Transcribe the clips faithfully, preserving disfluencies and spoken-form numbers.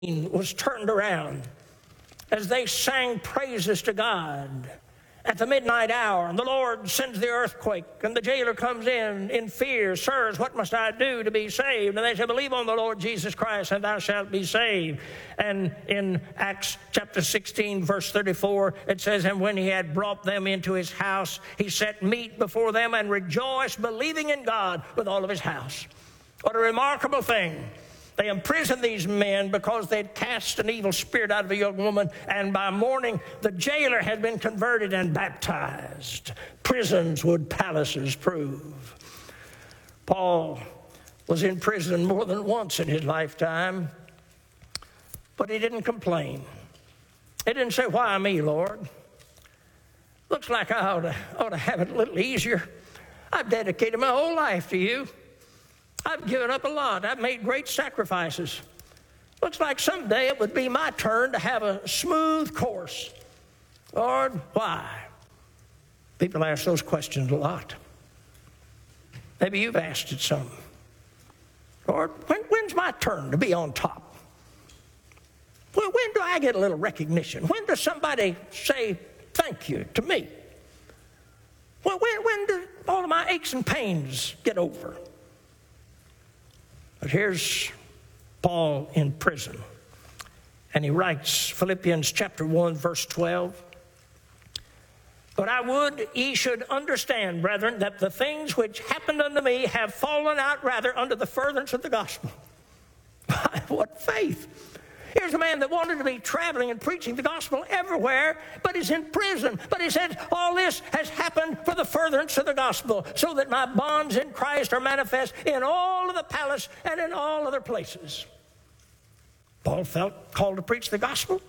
was turned around as they sang praises to God at the midnight hour, and the Lord sends the earthquake, and the jailer comes in in fear. Sirs, what must I do to be saved? And they say, believe on the Lord Jesus Christ, and thou shalt be saved. And in Acts chapter sixteen, verse thirty-four, it says, and when he had brought them into his house, he set meat before them and rejoiced, believing in God with all of his house. What a remarkable thing. They imprisoned these men because they'd cast an evil spirit out of a young woman, and by morning the jailer had been converted and baptized. Prisons would palaces prove. Paul was in prison more than once in his lifetime, but he didn't complain. He didn't say, why me, Lord? Looks like I ought to, ought to have it a little easier. I've dedicated my whole life to you. I've given up a lot. I've made great sacrifices. Looks like someday it would be my turn to have a smooth course. Lord, why? People ask those questions a lot. Maybe you've asked it some. Lord, when, when's my turn to be on top? When, when do I get a little recognition? When does somebody say thank you to me? When, when, when do all of my aches and pains get over? But here's Paul in prison, and he writes, Philippians chapter one, verse twelve, but I would ye should understand, brethren, that the things which happened unto me have fallen out rather under the furtherance of the gospel. What faith! Here's a man that wanted to be traveling and preaching the gospel everywhere, but he's in prison. But he said, all this has happened for the furtherance of the gospel, so that my bonds in Christ are manifest in all of the palace and in all other places. Paul felt called to preach the gospel.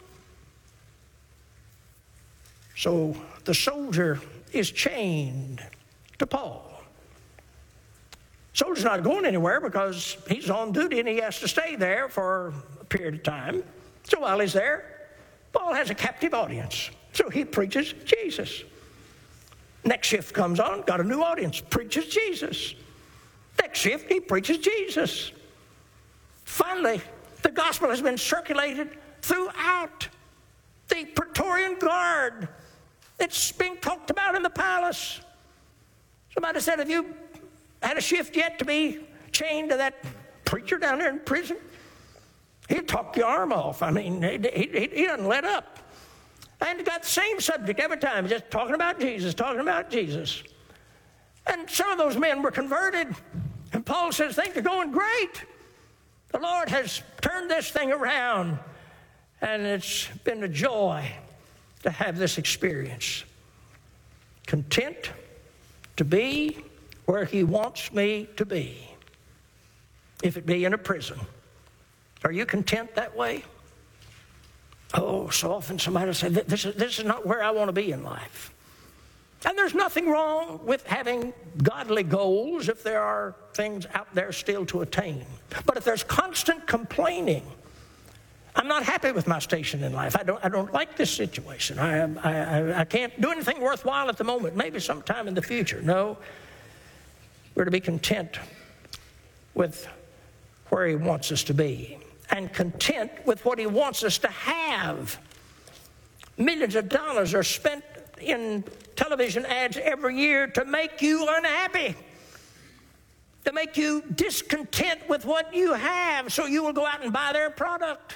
So the soldier is chained to Paul. Soldier's not going anywhere because he's on duty and he has to stay there for a period of time. So while he's there, Paul has a captive audience. So he preaches Jesus. Next shift comes on, got a new audience, preaches Jesus. Next shift, he preaches Jesus. Finally, the gospel has been circulated throughout the Praetorian Guard. It's being talked about in the palace. Somebody said, have you had a shift yet to be chained to that preacher down there in prison? He'll talk your arm off. I mean, he, he, he doesn't let up. And he got the same subject every time, just talking about Jesus, talking about Jesus. And some of those men were converted. And Paul says, things are going great. The Lord has turned this thing around. And it's been a joy to have this experience. Content to be where he wants me to be, if it be in a prison. Are you content that way? Oh, so often somebody will say, this is, this is not where I want to be in life. And there's nothing wrong with having godly goals if there are things out there still to attain. But if there's constant complaining, I'm not happy with my station in life. I don't, I don't like this situation. I, I, I can't do anything worthwhile at the moment, maybe sometime in the future. No. We're to be content with where he wants us to be and content with what he wants us to have. Millions of dollars are spent in television ads every year to make you unhappy, to make you discontent with what you have, so you will go out and buy their product.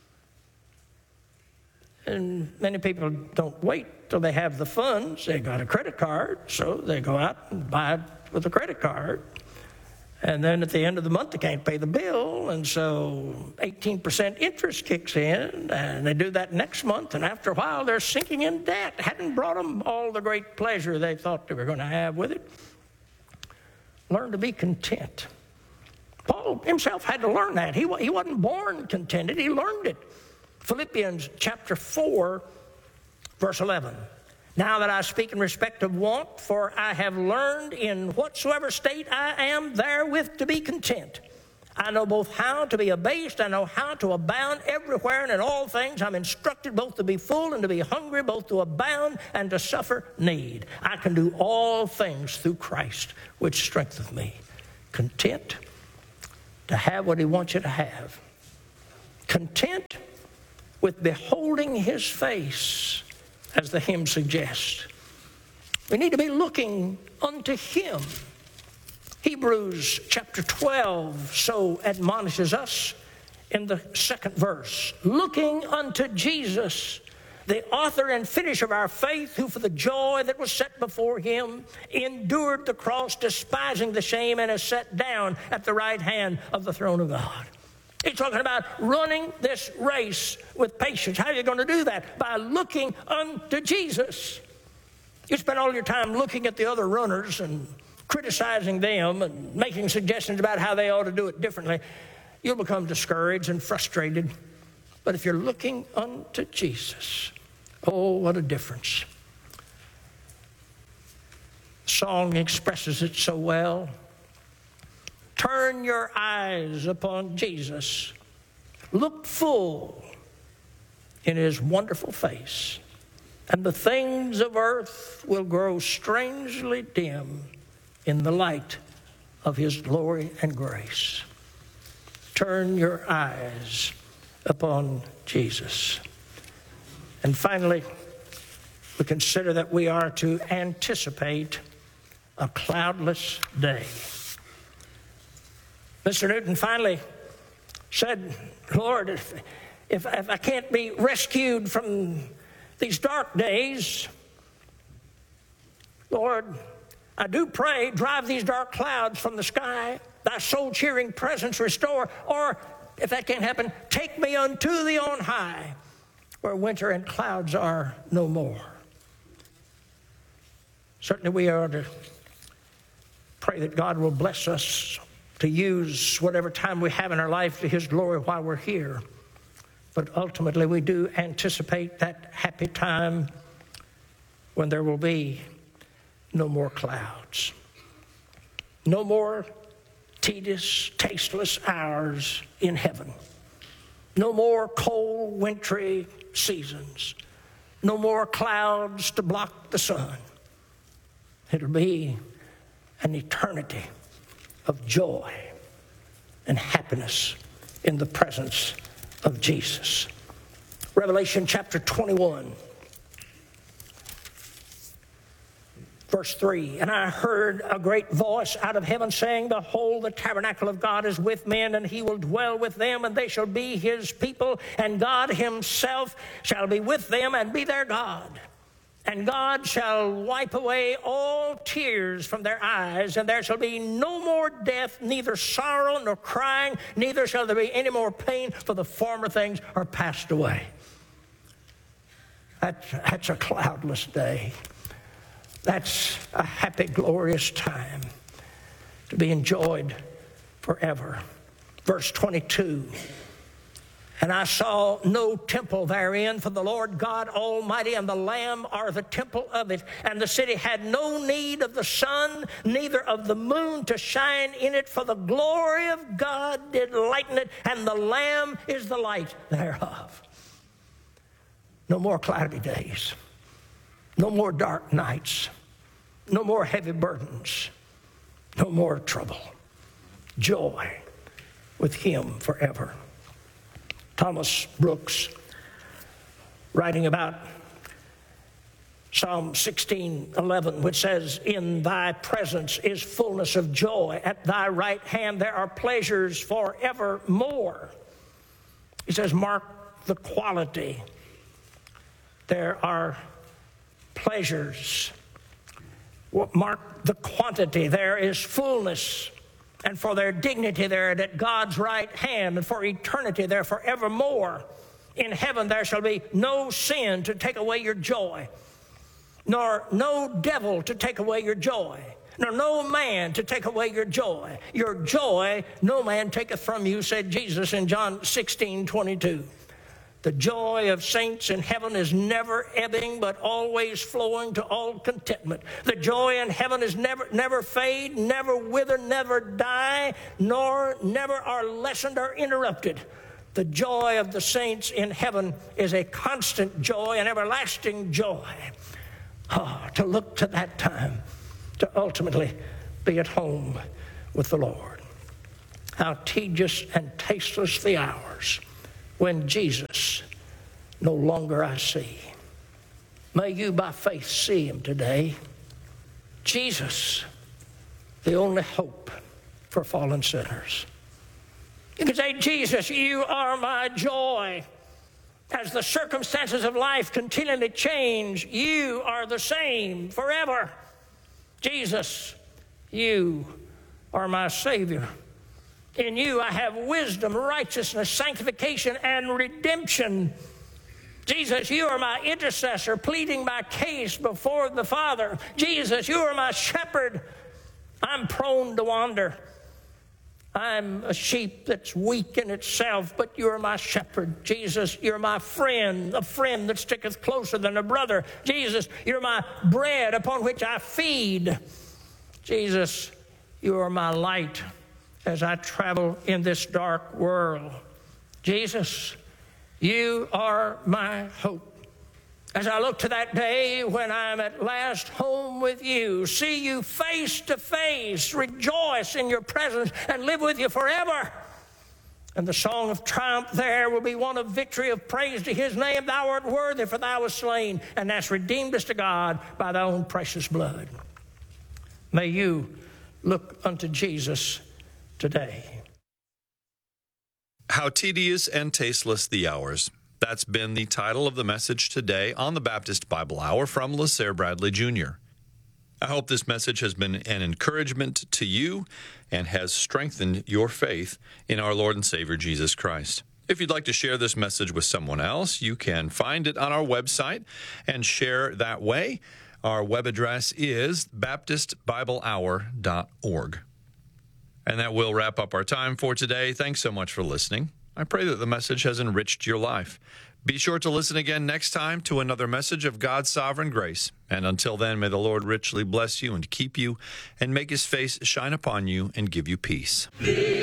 And many people don't wait till they have the funds. They got a credit card, so they go out and buy it with a credit card. And then at the end of the month, they can't pay the bill, and so eighteen percent interest kicks in, and they do that next month, and after a while, they're sinking in debt. It hadn't brought them all the great pleasure they thought they were going to have with it. Learn to be content. Paul himself had to learn that. He, he wasn't born contented. He learned it. Philippians chapter four, verse eleven. Now that I speak in respect of want, for I have learned in whatsoever state I am therewith to be content. I know both how to be abased, I know how to abound everywhere, and in all things I'm instructed both to be full and to be hungry, both to abound and to suffer need. I can do all things through Christ, which strengtheneth me. Content to have what he wants you to have. content with beholding his face, as the hymn suggests. We need to be looking unto him. Hebrews chapter twelve so admonishes us in the second verse. Looking unto Jesus, the author and finisher of our faith, who for the joy that was set before him endured the cross, despising the shame, and is set down at the right hand of the throne of God. He's talking about running this race with patience. How are you going to do that? By looking unto Jesus. You spend all your time looking at the other runners and criticizing them and making suggestions about how they ought to do it differently. You'll become discouraged and frustrated. But if you're looking unto Jesus, oh, what a difference. The song expresses it so well. Turn your eyes upon Jesus. Look full in his wonderful face, and the things of earth will grow strangely dim in the light of his glory and grace. Turn your eyes upon Jesus. And finally, we consider that we are to anticipate a cloudless day. Mister Newton finally said, Lord, if, if, if I can't be rescued from these dark days, Lord, I do pray, drive these dark clouds from the sky, thy soul-cheering presence restore, or if that can't happen, take me unto thee on high, where winter and clouds are no more. Certainly we are to pray that God will bless us to use whatever time we have in our life to his glory while we're here. But ultimately we do anticipate that happy time when there will be no more clouds. No more tedious, tasteless hours in heaven. No more cold, wintry seasons. No more clouds to block the sun. It'll be an eternity of joy and happiness in the presence of Jesus. Revelation chapter twenty-one, verse three, and I heard a great voice out of heaven saying, behold, the tabernacle of God is with men, and he will dwell with them, and they shall be his people, and God himself shall be with them and be their God. And God shall wipe away all tears from their eyes, and there shall be no more death, neither sorrow nor crying, neither shall there be any more pain, for the former things are passed away. That's, that's a cloudless day. That's a happy, glorious time to be enjoyed forever. Verse twenty-two. And I saw no temple therein, for the Lord God Almighty and the Lamb are the temple of it. And the city had no need of the sun, neither of the moon to shine in it, for the glory of God did lighten it, and the Lamb is the light thereof. No more cloudy days. No more dark nights. No more heavy burdens. No more trouble. Joy with him forever. Thomas Brooks, writing about Psalm sixteen eleven, which says, in thy presence is fullness of joy. At thy right hand there are pleasures forevermore. He says, mark the quality. There are pleasures. Mark the quantity. There is fullness. And for their dignity there at God's right hand, and for eternity there forevermore. In heaven there shall be no sin to take away your joy, nor no devil to take away your joy, nor no man to take away your joy. Your joy no man taketh from you, said Jesus in John sixteen twenty-two. The joy of saints in heaven is never ebbing, but always flowing to all contentment. The joy in heaven is never, never fade, never wither, never die, nor never are lessened or interrupted. The joy of the saints in heaven is a constant joy, an everlasting joy. Oh, to look to that time, to ultimately be at home with the Lord. How tedious and tasteless the hours when Jesus no longer I see. May you by faith see him today. Jesus, the only hope for fallen sinners. You can say, Jesus, you are my joy. As the circumstances of life continually change, you are the same forever. Jesus, you are my Savior. In you I have wisdom, righteousness, sanctification, and redemption. Jesus, you are my intercessor, pleading my case before the Father. Jesus, you are my shepherd. I'm prone to wander. I'm a sheep that's weak in itself, but you're my shepherd. Jesus, you're my friend, a friend that sticketh closer than a brother. Jesus, you're my bread upon which I feed. Jesus, you are my light as I travel in this dark world. Jesus, you are my hope. As I look to that day when I'm at last home with you, see you face to face, rejoice in your presence, and live with you forever. And the song of triumph there will be one of victory, of praise to his name. Thou art worthy, for thou wast slain, and hast redeemed us to God by thy own precious blood. May you look unto Jesus today. How tedious and tasteless the hours. That's been the title of the message today on the Baptist Bible Hour from LaSalle Bradley Junior I hope this message has been an encouragement to you and has strengthened your faith in our Lord and Savior Jesus Christ. If you'd like to share this message with someone else, you can find it on our website and share that way. Our web address is baptist bible hour dot org. And that will wrap up our time for today. Thanks so much for listening. I pray that the message has enriched your life. Be sure to listen again next time to another message of God's sovereign grace. And until then, may the Lord richly bless you and keep you and make his face shine upon you and give you peace.